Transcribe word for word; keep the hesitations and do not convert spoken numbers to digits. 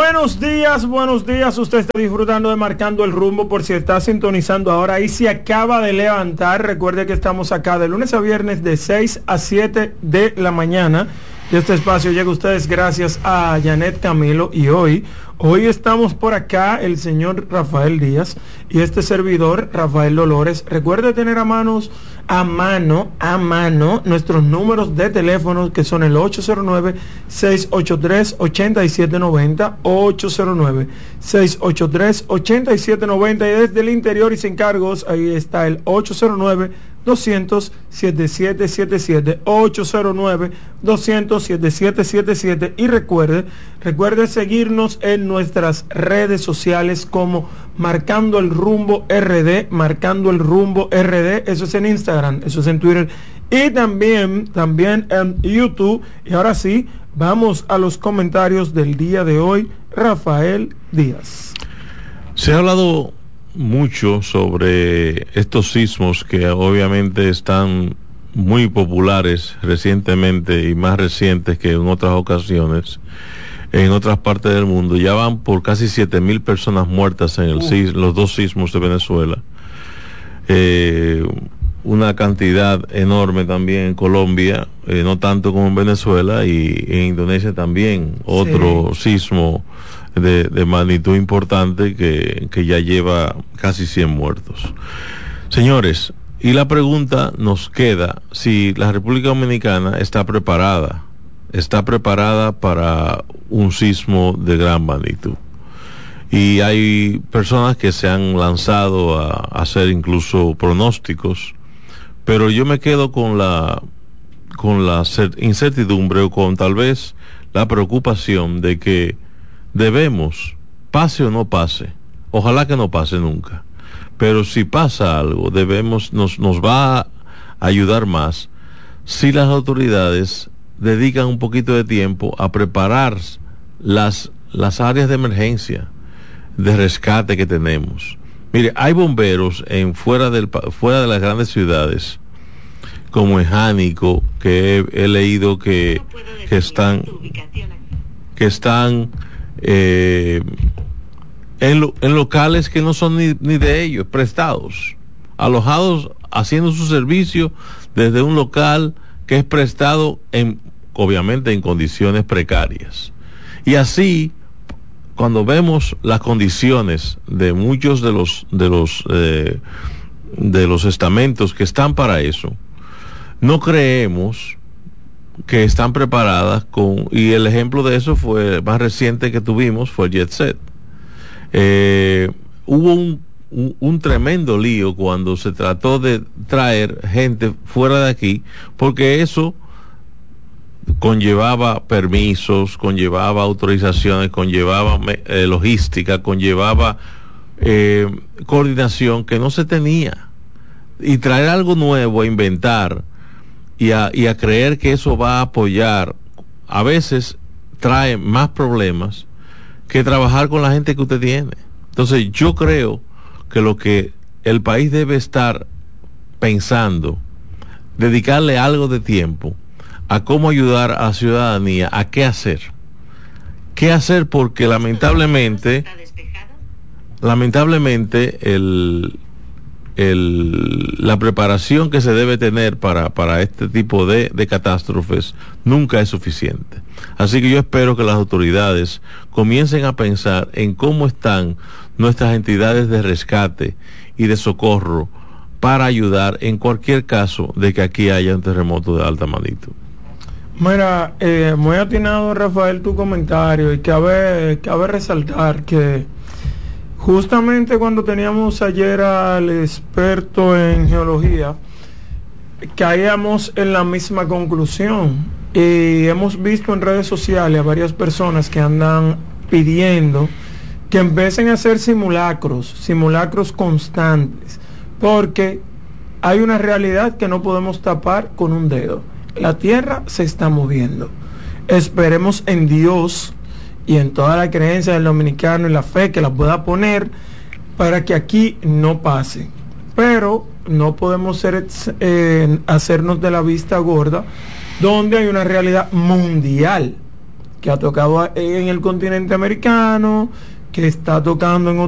Buenos días, buenos días. Usted está disfrutando de Marcando el Rumbo. Por si está sintonizando ahora y se acaba de levantar, recuerde que estamos acá de lunes a viernes de seis a siete de la mañana. Y este espacio llega a ustedes gracias a Janet Camilo. Y hoy, hoy estamos por acá el señor Rafael Díaz y este servidor Rafael Dolores. Recuerde tener a manos, a mano, a mano nuestros números de teléfono que son el ocho cero nueve, seis ocho tres, ocho siete nueve cero, ocho cero nueve, seis ocho tres, ocho siete nueve cero, y desde el interior y sin cargos ahí está el ocho cero nueve, doscientos, setenta y siete setenta y siete, ocho cero nueve, doscientos, setenta y siete setenta y siete. Y recuerde, recuerde seguirnos en nuestras redes sociales como Marcando el Rumbo R D, Marcando el Rumbo R D, eso es en Instagram, eso es en Twitter y también, también en YouTube. Y ahora sí, vamos a los comentarios del día de hoy. Rafael Díaz. Se ha hablado mucho sobre estos sismos que obviamente están muy populares recientemente y más recientes que en otras ocasiones en otras partes del mundo. Ya van por casi siete mil personas muertas en el uh. sis, los dos sismos de Venezuela, eh, una cantidad enorme también en Colombia, eh, no tanto como en Venezuela, y en Indonesia también otro sí. sismo De, de magnitud importante que, que ya lleva casi cien muertos. Señores, y la pregunta nos queda si la República Dominicana está preparada, está preparada para un sismo de gran magnitud. Y hay personas que se han lanzado a, a hacer incluso pronósticos, pero yo me quedo con la, con la incertidumbre o con tal vez la preocupación de que debemos, pase o no pase, ojalá que no pase nunca, pero si pasa algo, debemos, nos, nos va a ayudar más si las autoridades dedican un poquito de tiempo a preparar las, las áreas de emergencia, de rescate que tenemos. Mire, hay bomberos en fuera del fuera de las grandes ciudades, como en Jánico, que he, he leído que, que están que están Eh, en, lo, en locales que no son ni, ni de ellos, prestados, alojados, haciendo su servicio desde un local que es prestado en, obviamente en condiciones precarias. Y así, cuando vemos las condiciones de muchos de los de los eh, de los estamentos que están para eso, no creemos que están preparadas con, y el ejemplo de eso fue el más reciente que tuvimos, fue el Jet Set. Eh, hubo un, un, un tremendo lío cuando se trató de traer gente fuera de aquí, porque eso conllevaba permisos, conllevaba autorizaciones, conllevaba eh, logística, conllevaba eh, coordinación que no se tenía. Y traer algo nuevo, a inventar Y a, y a creer que eso va a apoyar, a veces trae más problemas que trabajar con la gente que usted tiene. Entonces yo creo que lo que el país debe estar pensando, dedicarle algo de tiempo a cómo ayudar a la ciudadanía, a qué hacer. ¿Qué hacer? Porque lamentablemente, lamentablemente el... El, la preparación que se debe tener para, para este tipo de, de catástrofes nunca es suficiente. Así que yo espero que las autoridades comiencen a pensar en cómo están nuestras entidades de rescate y de socorro para ayudar en cualquier caso de que aquí haya un terremoto de alta magnitud. Mira, eh, muy atinado, Rafael, tu comentario, y cabe, cabe resaltar que justamente cuando teníamos ayer al experto en geología, caíamos en la misma conclusión, y hemos visto en redes sociales a varias personas que andan pidiendo que empiecen a hacer simulacros, simulacros constantes, porque hay una realidad que no podemos tapar con un dedo. La tierra se está moviendo. Esperemos en Dios y en toda la creencia del dominicano y la fe que la pueda poner para que aquí no pase. Pero no podemos ser, eh, hacernos de la vista gorda, donde hay una realidad mundial que ha tocado en el continente americano, que está tocando en